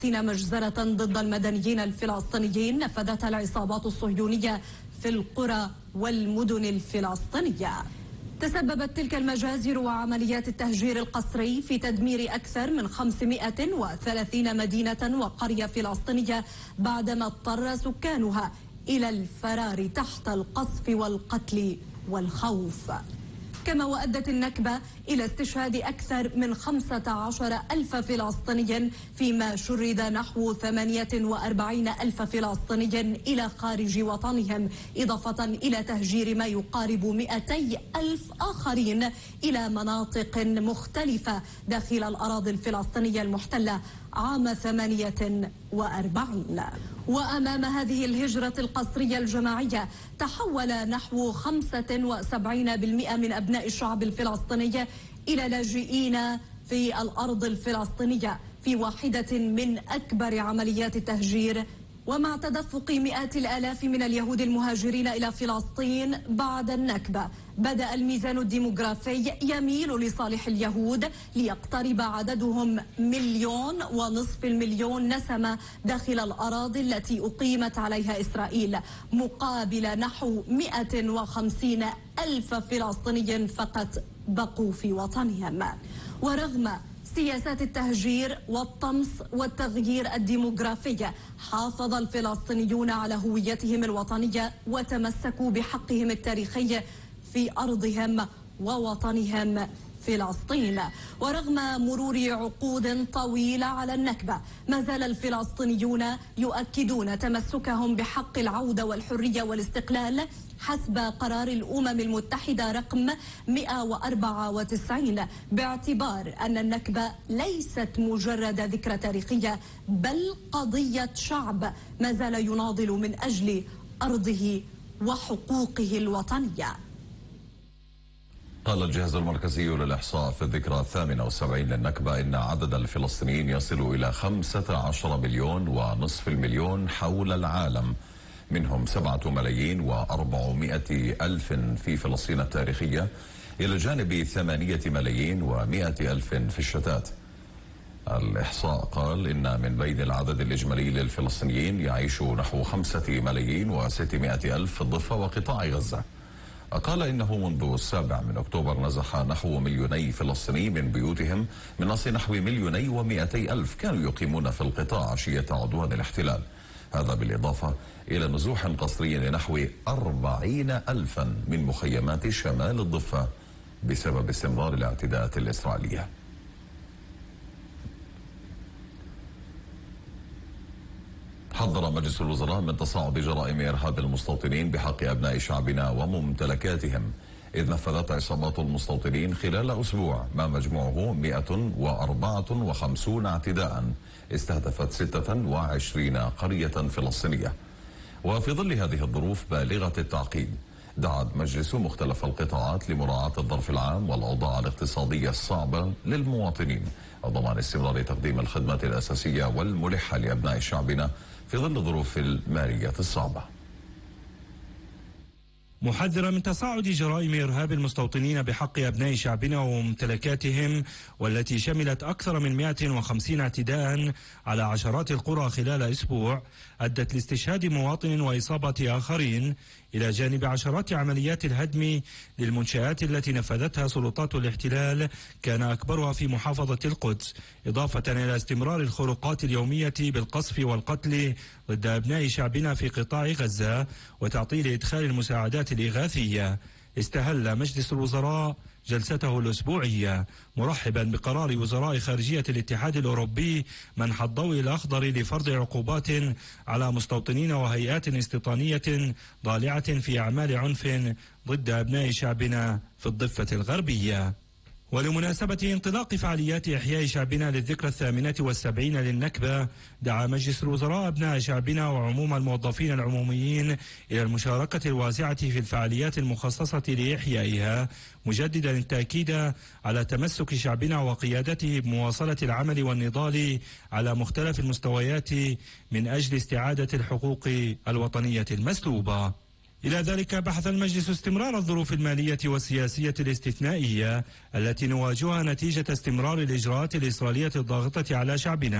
مجزرة ضد المدنيين الفلسطينيين نفذتها العصابات الصهيونية في القرى والمدن الفلسطينية. تسببت تلك المجازر وعمليات التهجير القسري في تدمير أكثر من 530 مدينة وقرية فلسطينية بعدما اضطر سكانها إلى الفرار تحت القصف والقتل والخوف. كما وأدت النكبة إلى استشهاد أكثر من 15,000 فلسطيني، فيما شرد نحو 48,000 فلسطيني إلى خارج وطنهم، إضافة إلى تهجير ما يقارب 200,000 آخرين إلى مناطق مختلفة داخل الأراضي الفلسطينية المحتلة عام 48. وأمام هذه الهجرة القسرية الجماعية تحول نحو 75% من أبناء الشعب الفلسطيني إلى لاجئين في الأرض الفلسطينية في واحدة من أكبر عمليات التهجير. ومع تدفق مئات الآلاف من اليهود المهاجرين إلى فلسطين بعد النكبة، بدأ الميزان الديموغرافي يميل لصالح اليهود ليقترب عددهم 1.5 مليون نسمة داخل الأراضي التي أقيمت عليها إسرائيل، مقابل نحو 150,000 فلسطيني فقط بقوا في وطنهم. ورغم سياسات التهجير والطمس والتغيير الديموغرافي، حافظ الفلسطينيون على هويتهم الوطنية وتمسكوا بحقهم التاريخي في أرضهم ووطنهم فلسطين. ورغم مرور عقود طويلة على النكبة، ما زال الفلسطينيون يؤكدون تمسكهم بحق العودة والحرية والاستقلال حسب قرار الأمم المتحدة رقم 194، باعتبار أن النكبة ليست مجرد ذكرى تاريخية بل قضية شعب ما زال يناضل من أجل أرضه وحقوقه الوطنية. قال الجهاز المركزي للإحصاء في الذكرى 78 للنكبة إن عدد الفلسطينيين يصل إلى 15 مليون ونصف المليون حول العالم، منهم 7,400,000 في فلسطين التاريخية، إلى جانب 8,100,000 في الشتات. الإحصاء قال إن من بين العدد الإجمالي للفلسطينيين يعيش نحو 5,600,000 في الضفة وقطاع غزة. قال إنه منذ 7 أكتوبر نزح نحو 2,000,000 فلسطيني من بيوتهم، من أصل نحو 2,200,000 كانوا يقيمون في القطاع عشية عدوان الاحتلال، هذا بالإضافة إلى نزوح قسري لنحو 40,000 من مخيمات شمال الضفة بسبب استمرار الاعتداءات الإسرائيلية. حذر مجلس الوزراء من تصاعد جرائم إرهاب المستوطنين بحق أبناء شعبنا وممتلكاتهم، إذ نفذت عصابات المستوطنين خلال أسبوع ما مجموعه 154 اعتداء استهدفت 26 قرية فلسطينية. وفي ظل هذه الظروف بالغة التعقيد، دعا مجلس مختلف القطاعات لمراعاة الظرف العام والأوضاع الاقتصادية الصعبة للمواطنين وضمان استمرار تقديم الخدمات الأساسية والملحة لأبناء شعبنا في ظل الظروف المالية الصعبة. محذرا من تصاعد جرائم إرهاب المستوطنين بحق أبناء شعبنا وممتلكاتهم، والتي شملت أكثر من 150 اعتداء على عشرات القرى خلال أسبوع أدت لاستشهاد مواطن وإصابة آخرين، إلى جانب عشرات عمليات الهدم للمنشآت التي نفذتها سلطات الاحتلال كان أكبرها في محافظة القدس، إضافة إلى استمرار الخروقات اليومية بالقصف والقتل ضد أبناء شعبنا في قطاع غزة وتعطيل إدخال المساعدات الإغاثية. استهل مجلس الوزراء جلسته الأسبوعية مرحبا بقرار وزراء خارجية الاتحاد الأوروبي منح الضوء الأخضر لفرض عقوبات على مستوطنين وهيئات استيطانية ضالعة في أعمال عنف ضد أبناء شعبنا في الضفة الغربية. ولمناسبة انطلاق فعاليات إحياء شعبنا للذكرى 78 للنكبة، دعا مجلس الوزراء أبناء شعبنا وعموم الموظفين العموميين إلى المشاركة الواسعة في الفعاليات المخصصة لإحيائها، مجددا التأكيد على تمسك شعبنا وقيادته بمواصلة العمل والنضال على مختلف المستويات من أجل استعادة الحقوق الوطنية المسلوبة. إلى ذلك بحث المجلس استمرار الظروف المالية والسياسية الاستثنائية التي نواجهها نتيجة استمرار الإجراءات الإسرائيلية الضاغطة على شعبنا،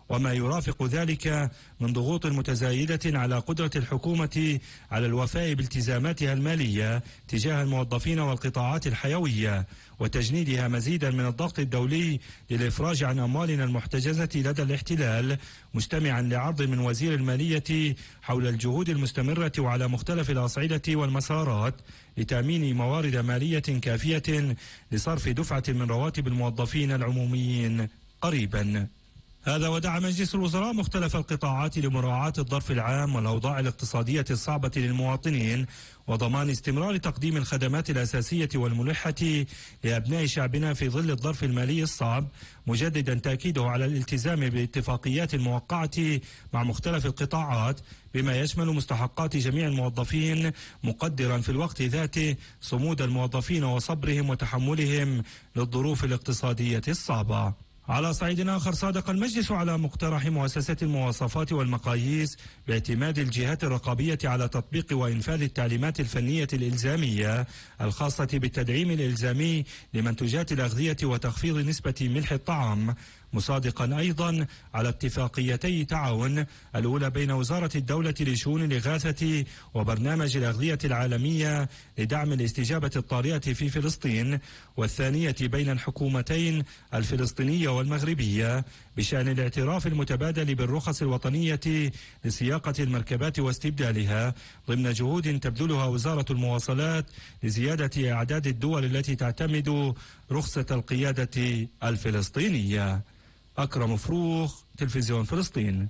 وما يرافق ذلك من ضغوط متزايدة على قدرة الحكومة على الوفاء بالتزاماتها المالية تجاه الموظفين والقطاعات الحيوية، وتجنيدها مزيدا من الضغط الدولي للإفراج عن أموالنا المحتجزة لدى الاحتلال، مستمعا لعرض من وزير المالية حول الجهود المستمرة وعلى مختلف الأصعدة والمسارات لتأمين موارد مالية كافية لصرف دفعة من رواتب الموظفين العموميين قريبا. هذا ودعا مجلس الوزراء مختلف القطاعات لمراعاة الظرف العام والأوضاع الاقتصادية الصعبة للمواطنين وضمان استمرار تقديم الخدمات الأساسية والملحة لأبناء شعبنا في ظل الظرف المالي الصعب، مجددا تأكيده على الالتزام بالاتفاقيات الموقعة مع مختلف القطاعات بما يشمل مستحقات جميع الموظفين، مقدرا في الوقت ذاته صمود الموظفين وصبرهم وتحملهم للظروف الاقتصادية الصعبة. على صعيد آخر، صادق المجلس على مقترح مؤسسة المواصفات والمقاييس باعتماد الجهات الرقابية على تطبيق وإنفاذ التعليمات الفنية الإلزامية الخاصة بالتدعيم الإلزامي لمنتوجات الأغذية وتخفيض نسبة ملح الطعام، مصادقا أيضا على اتفاقيتي تعاون، الأولى بين وزارة الدولة لشؤون الإغاثة وبرنامج الأغذية العالمية لدعم الاستجابة الطارئة في فلسطين، والثانية بين الحكومتين الفلسطينية والمغربية بشأن الاعتراف المتبادل بالرخص الوطنية لسياقة المركبات واستبدالها، ضمن جهود تبذلها وزارة المواصلات لزيادة أعداد الدول التي تعتمد رخصة القيادة الفلسطينية. أكرم فروخ، تلفزيون فلسطين.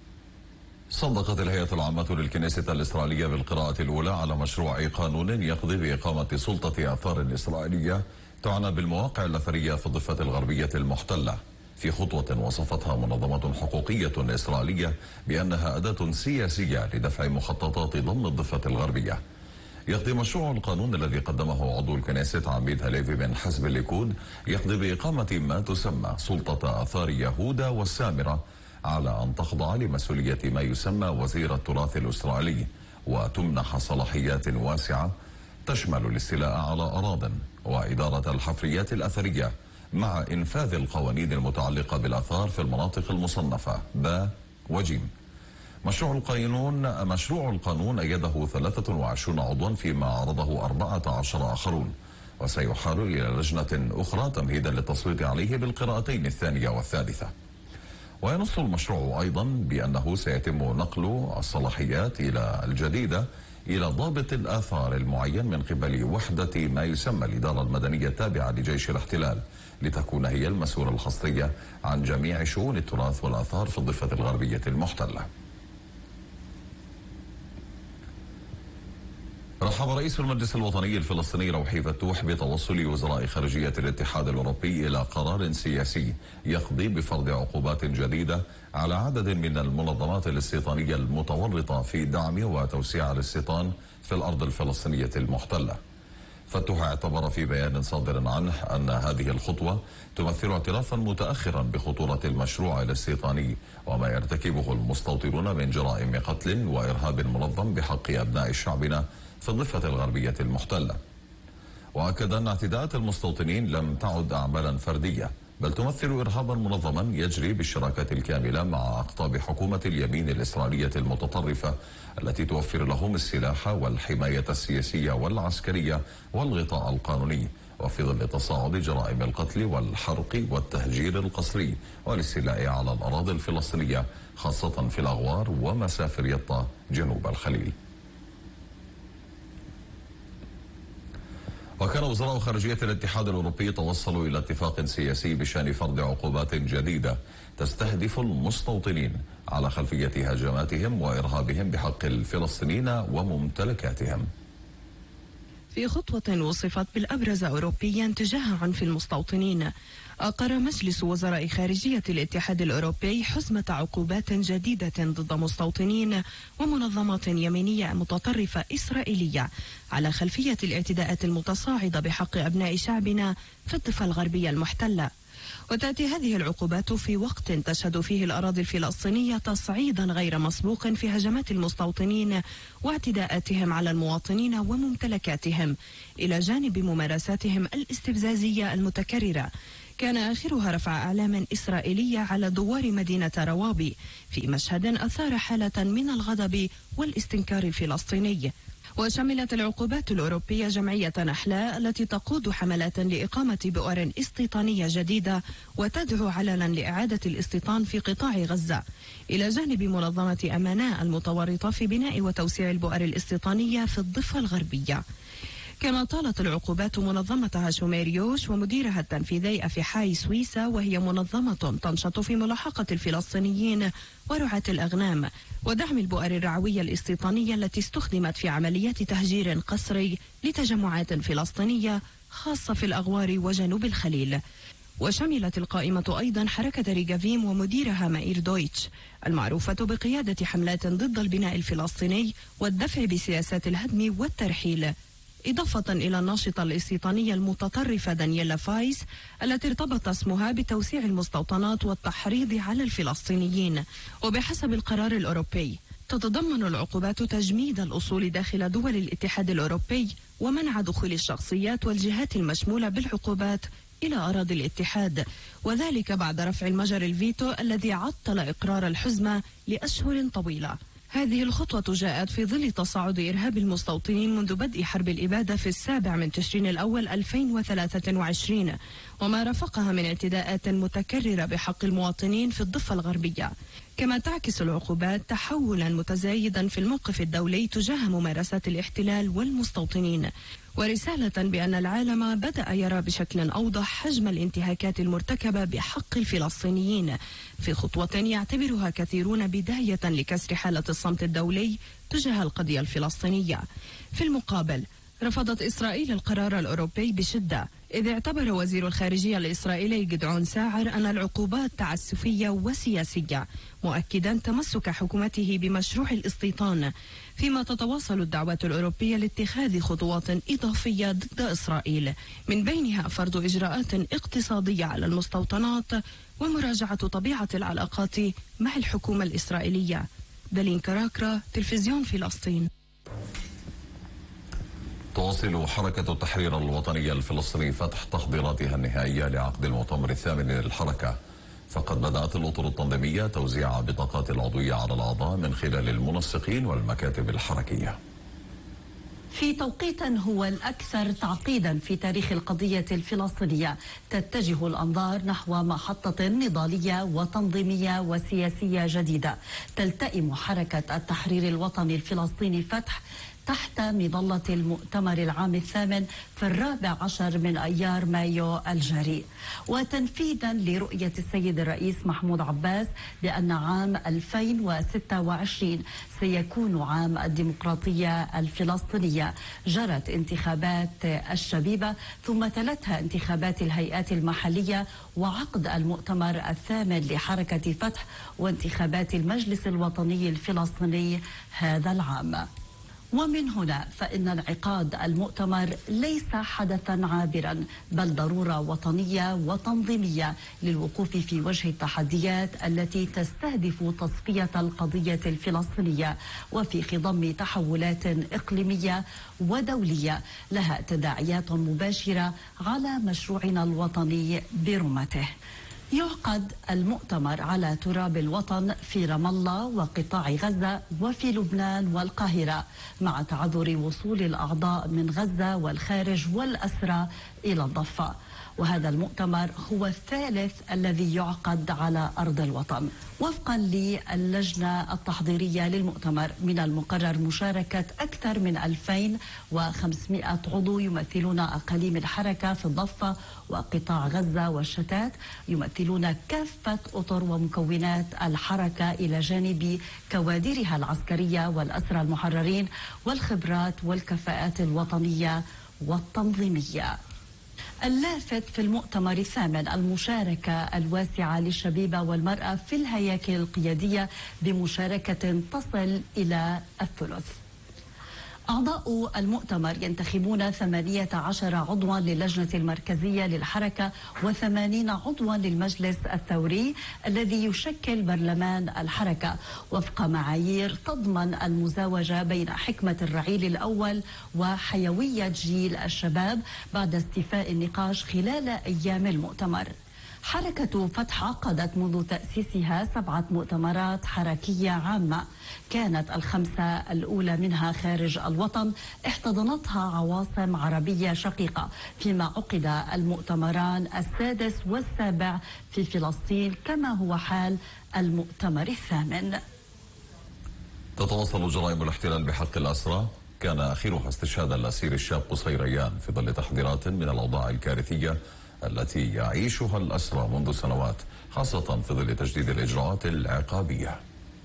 صدقت الهيئة العامة للكنيسة الإسرائيلية بالقراءة الأولى على مشروع قانون يقضي بإقامة سلطة آثار إسرائيلية تعنى بالمواقع الأثرية في الضفة الغربية المحتلة، في خطوة وصفتها منظمة حقوقية إسرائيلية بأنها أداة سياسية لدفع مخططات ضمن الضفة الغربية. يقضي مشروع القانون الذي قدمه عضو الكنيسة عميد هليفي من حزب الليكود يقضي بإقامة ما تسمى سلطة آثار يهودا والسامرة على أن تخضع لمسؤولية ما يسمى وزير التراث الإسرائيلي، وتمنح صلاحيات واسعة تشمل الاستيلاء على أراضٍ وإدارة الحفريات الأثرية مع إنفاذ القوانين المتعلقة بالآثار في المناطق المصنفة ب وجيم. مشروع القانون أيده 23 عضوا فيما عرضه 14 آخرون، وسيحال إلى لجنة أخرى تمهيدا للتصويت عليه بالقراءتين الثانية والثالثة. وينص المشروع أيضا بأنه سيتم نقل الصلاحيات الجديدة إلى ضابط الآثار المعين من قبل وحدة ما يسمى الإدارة المدنية التابعة لجيش الاحتلال، لتكون هي المسؤولة الحصرية عن جميع شؤون التراث والآثار في الضفة الغربية المحتلة. رحب رئيس المجلس الوطني الفلسطيني روحي فتوح بتوصل وزراء خارجية الاتحاد الأوروبي إلى قرار سياسي يقضي بفرض عقوبات جديدة على عدد من المنظمات الاستيطانية المتورطة في دعم وتوسيع الاستيطان في الأرض الفلسطينية المحتلة. فتوح اعتبر في بيان صادر عنه أن هذه الخطوة تمثل اعترافا متأخرا بخطورة المشروع الاستيطاني وما يرتكبه المستوطنون من جرائم قتل وإرهاب منظم بحق أبناء شعبنا في الضفة الغربية المحتلة. وأكد أن اعتداءات المستوطنين لم تعد أعمالا فردية، بل تمثل إرهابا منظما يجري بالشراكة الكاملة مع أقطاب حكومة اليمين الإسرائيلية المتطرفة التي توفر لهم السلاح والحماية السياسية والعسكرية والغطاء القانوني، وفي ظل تصاعد جرائم القتل والحرق والتهجير القسري والاستيلاء على الأراضي الفلسطينية خاصة في الأغوار ومسافر يطا جنوب الخليل. وكان وزراء خارجية الاتحاد الأوروبي توصلوا إلى اتفاق سياسي بشأن فرض عقوبات جديدة تستهدف المستوطنين على خلفية هجماتهم وإرهابهم بحق الفلسطينيين وممتلكاتهم. في خطوة وصفت بالأبرز أوروبيا تجاه عنف المستوطنين، أقر مجلس وزراء خارجية الاتحاد الأوروبي حزمة عقوبات جديدة ضد مستوطنين ومنظمات يمينية متطرفة إسرائيلية على خلفية الاعتداءات المتصاعدة بحق أبناء شعبنا في الضفة الغربية المحتلة. وتأتي هذه العقوبات في وقت تشهد فيه الأراضي الفلسطينية تصعيدا غير مسبوق في هجمات المستوطنين واعتداءاتهم على المواطنين وممتلكاتهم، إلى جانب ممارساتهم الاستفزازية المتكررة. كان آخرها رفع أعلام إسرائيلية على دوار مدينة روابي في مشهد أثار حالة من الغضب والاستنكار الفلسطيني. وشملت العقوبات الأوروبية جمعية نحلاء التي تقود حملات لإقامة بؤر استيطانية جديدة وتدعو علنا لإعادة الاستيطان في قطاع غزة، إلى جانب منظمة أماناء المتورطة في بناء وتوسيع البؤر الاستيطانية في الضفة الغربية. كما طالت العقوبات منظمة شوميريوش ومديرها التنفيذي أفيحاي سويسا، وهي منظمة تنشط في ملاحقة الفلسطينيين ورعاة الأغنام ودعم البؤر الرعوية الاستيطانية التي استخدمت في عمليات تهجير قسري لتجمعات فلسطينية خاصة في الأغوار وجنوب الخليل. وشملت القائمة أيضا حركة ريجافيم ومديرها مائير دويتش المعروفة بقيادة حملات ضد البناء الفلسطيني والدفع بسياسات الهدم والترحيل، إضافة إلى الناشطة الاستيطانية المتطرفة دانييلا فايس التي ارتبط اسمها بتوسيع المستوطنات والتحريض على الفلسطينيين. وبحسب القرار الأوروبي تتضمن العقوبات تجميد الأصول داخل دول الاتحاد الأوروبي ومنع دخول الشخصيات والجهات المشمولة بالعقوبات إلى أراضي الاتحاد، وذلك بعد رفع المجر الفيتو الذي عطل إقرار الحزمة لأشهر طويلة. هذه الخطوة جاءت في ظل تصاعد إرهاب المستوطنين منذ بدء حرب الإبادة في 7 تشرين الأول 2023 وما رافقها من اعتداءات متكررة بحق المواطنين في الضفة الغربية. كما تعكس العقوبات تحولا متزايدا في الموقف الدولي تجاه ممارسات الاحتلال والمستوطنين، ورسالة بأن العالم بدأ يرى بشكل أوضح حجم الانتهاكات المرتكبة بحق الفلسطينيين، في خطوة يعتبرها كثيرون بداية لكسر حالة الصمت الدولي تجاه القضية الفلسطينية. في المقابل رفضت إسرائيل القرار الأوروبي بشدة، إذ اعتبر وزير الخارجية الإسرائيلي جدعون ساعر أن العقوبات تعسفية وسياسية، مؤكدا تمسك حكومته بمشروع الاستيطان، فيما تتواصل الدعوات الأوروبية لاتخاذ خطوات إضافية ضد إسرائيل، من بينها فرض إجراءات اقتصادية على المستوطنات ومراجعة طبيعة العلاقات مع الحكومة الإسرائيلية. دالين كراكرا، تلفزيون فلسطين. تواصل حركة التحرير الوطني الفلسطيني فتح تحضيراتها النهائية لعقد المؤتمر الثامن للحركة، فقد بدأت الأطر التنظيمية توزيع بطاقات العضوية على الأعضاء من خلال المنسقين والمكاتب الحركية. في توقيت هو الأكثر تعقيدا في تاريخ القضية الفلسطينية، تتجه الأنظار نحو محطة نضالية وتنظيمية وسياسية جديدة. تلتئم حركة التحرير الوطني الفلسطيني فتح تحت مظلة المؤتمر العام الثامن في 14 من أيار مايو الجاري، وتنفيذا لرؤية السيد الرئيس محمود عباس بأن عام 2026 سيكون عام الديمقراطية الفلسطينية. جرت انتخابات الشبيبة ثم تلتها انتخابات الهيئات المحلية وعقد المؤتمر الثامن لحركة فتح وانتخابات المجلس الوطني الفلسطيني هذا العام. ومن هنا فإن انعقاد المؤتمر ليس حدثا عابرا، بل ضرورة وطنية وتنظيمية للوقوف في وجه التحديات التي تستهدف تصفية القضية الفلسطينية، وفي خضم تحولات إقليمية ودولية لها تداعيات مباشرة على مشروعنا الوطني برمته. يعقد المؤتمر على تراب الوطن في رام الله وقطاع غزة وفي لبنان والقاهرة، مع تعذر وصول الأعضاء من غزة والخارج والأسرى إلى الضفة. وهذا المؤتمر هو الثالث الذي يعقد على أرض الوطن. وفقا للجنة التحضيرية للمؤتمر، من المقرر مشاركة أكثر من 2500 عضو يمثلون أقاليم الحركة في الضفة وقطاع غزة والشتات، يمثلون كافة أطر ومكونات الحركة إلى جانب كوادرها العسكرية والأسرى المحررين والخبرات والكفاءات الوطنية والتنظيمية. اللافت في المؤتمر الثامن المشاركة الواسعة للشبيبة والمرأة في الهياكل القيادية بمشاركة تصل إلى الثلث. أعضاء المؤتمر ينتخبون 18 عضوا للجنة المركزية للحركة و80 عضوا للمجلس الثوري الذي يشكل برلمان الحركة، وفق معايير تضمن المزاوجة بين حكمة الرعيل الأول وحيوية جيل الشباب بعد استيفاء النقاش خلال أيام المؤتمر. حركة فتح عقدت منذ تأسيسها 7 مؤتمرات حركية عامة، كانت ال5 الأولى منها خارج الوطن احتضنتها عواصم عربية شقيقة، فيما عقد المؤتمران السادس والسابع في فلسطين كما هو حال المؤتمر الثامن. تتواصل جرائم الاحتلال بحق الأسرى، كان آخرها استشهاد الأسير الشاب قصي ريان في ظل تحذيرات من الأوضاع الكارثية التي يعيشها الأسرى منذ سنوات، خاصة في ظل تجديد الإجراءات العقابية.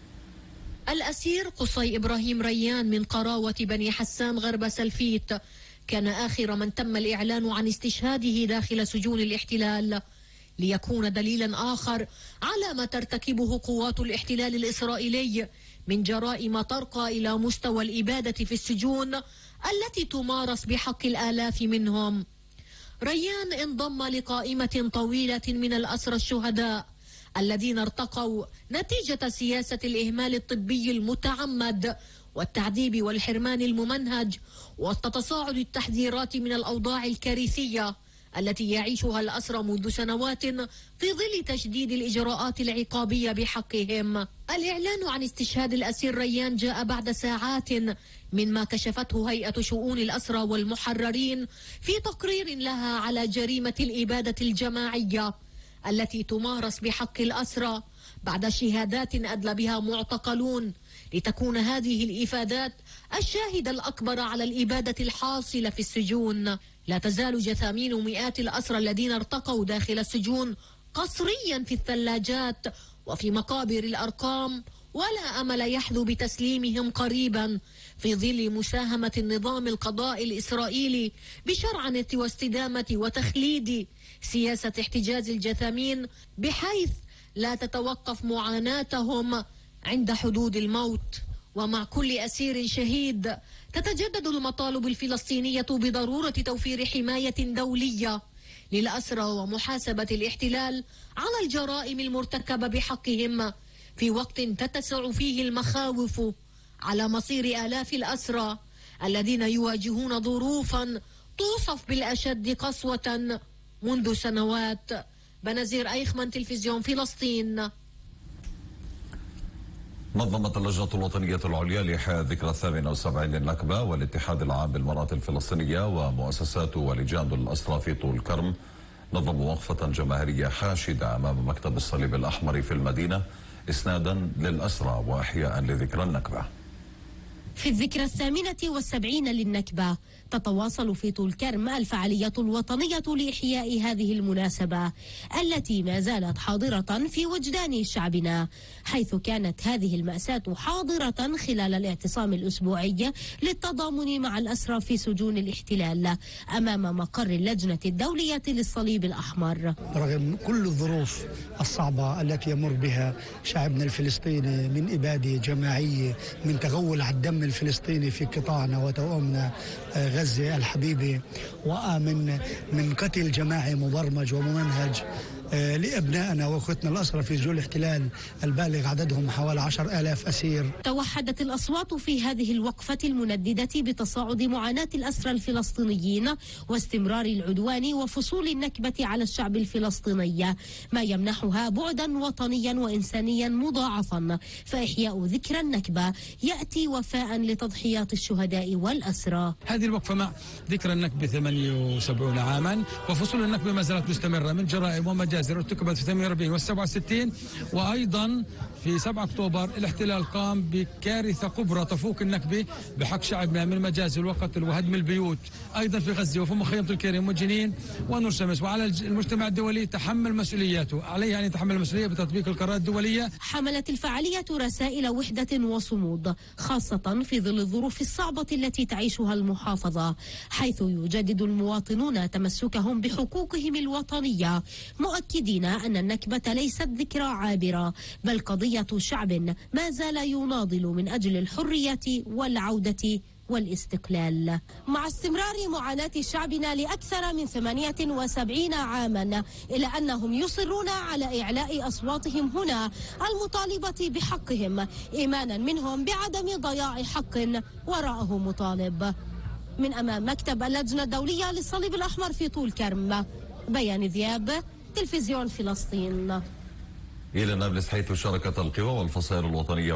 الأسير قصي إبراهيم ريان من قراوة بني حسان غرب سلفيت كان آخر من تم الإعلان عن استشهاده داخل سجون الاحتلال، ليكون دليلا آخر على ما ترتكبه قوات الاحتلال الإسرائيلي من جرائم ترقى إلى مستوى الإبادة في السجون التي تمارس بحق الآلاف منهم. ريان انضم لقائمة طويلة من الأسرى الشهداء الذين ارتقوا نتيجة سياسة الإهمال الطبي المتعمد والتعذيب والحرمان الممنهج وسط تصاعد التحذيرات من الأوضاع الكارثية التي يعيشها الأسرى منذ سنوات في ظل تشديد الإجراءات العقابية بحقهم. الإعلان عن استشهاد الأسير ريان جاء بعد ساعات مما كشفته هيئة شؤون الأسرى والمحررين في تقرير لها على جريمة الإبادة الجماعية التي تمارس بحق الأسرى بعد شهادات أدلى بها معتقلون، لتكون هذه الإفادات الشاهد الأكبر على الإبادة الحاصلة في السجون. لا تزال جثامين مئات الأسرى الذين ارتقوا داخل السجون قصريا في الثلاجات وفي مقابر الأرقام، ولا أمل يحلو بتسليمهم قريبا في ظل مساهمة النظام القضائي الإسرائيلي بشرعنة واستدامة وتخليد سياسة احتجاز الجثامين، بحيث لا تتوقف معاناتهم عند حدود الموت. ومع كل أسير شهيد تتجدد المطالب الفلسطينية بضرورة توفير حماية دولية للأسرى ومحاسبة الاحتلال على الجرائم المرتكبة بحقهم، في وقت تتسع فيه المخاوف على مصير آلاف الأسرى الذين يواجهون ظروفا توصف بالأشد قسوة منذ سنوات. بنزير أيخمن، تلفزيون فلسطين. نظمت اللجنة الوطنية العليا لإحياء ذكرى 78 للنكبة والاتحاد العام بالمرأة الفلسطينية ومؤسسات ولجان الأسرى في طول كرم نظموا وقفة جماهيرية حاشدة أمام مكتب الصليب الأحمر في المدينة إسنادا للأسرى وإحياء لذكرى النكبة. في الذكرى 78 للنكبة تتواصل في طول كرم الفعالية الوطنية لإحياء هذه المناسبة التي ما زالت حاضرة في وجدان شعبنا، حيث كانت هذه المأساة حاضرة خلال الاعتصام الأسبوعي للتضامن مع الأسرى في سجون الاحتلال أمام مقر اللجنة الدولية للصليب الأحمر. رغم كل الظروف الصعبة التي يمر بها شعبنا الفلسطيني من إبادة جماعية، من تغول على الدم الفلسطيني في قطاعنا وتوأمنا غزة الحبيبة، ومن قتل جماعي مبرمج وممنهج لأبنائنا وأخوتنا الأسرى في سجون الاحتلال البالغ عددهم حوالي 10,000 أسير. توحدت الأصوات في هذه الوقفة المنددة بتصاعد معاناة الأسرى الفلسطينيين واستمرار العدوان وفصول النكبة على الشعب الفلسطيني، ما يمنحها بعدا وطنيا وإنسانيا مضاعفا. فإحياء ذكرى النكبة يأتي وفاء لتضحيات الشهداء والأسرى. هذه الوقفة مع ذكرى النكبة 78 عاما، وفصول النكبة ما زالت مستمرة من جرائم ومجازر ارتكبت في 48 و67، وأيضا في 7 أكتوبر الاحتلال قام بكارثة كبرى تفوق النكبة بحق شعبنا من مجازر وقتل وهدم البيوت، أيضا في غزة وفي مخيم الكريم وجنين ونور شمس. وعلى المجتمع الدولي تحمل مسؤولياته، عليه أن يتحمل المسؤولية بتطبيق القرارات الدولية. حملت الفعالية رسائل وحدة وصمود، خاصة في ظل الظروف الصعبة التي تعيشها المحافظة، حيث يجدد المواطنون تمسكهم بحقوقهم الوطنية، مؤكدين أن النكبة ليست ذكرى عابرة، بل قضية شعب ما زال يناضل من أجل الحرية والعودة والاستقلال. مع استمرار معاناة شعبنا لأكثر من 78 عاما، إلا أنهم يصرون على إعلاء أصواتهم هنا المطالبة بحقهم، إيمانا منهم بعدم ضياع حق وراءه مطالب. من أمام مكتب اللجنة الدولية للصليب الأحمر في طول كرم، بيان ذياب، تلفزيون فلسطين. إلى نابلس، حيث شاركت القوى والفصائل الوطنية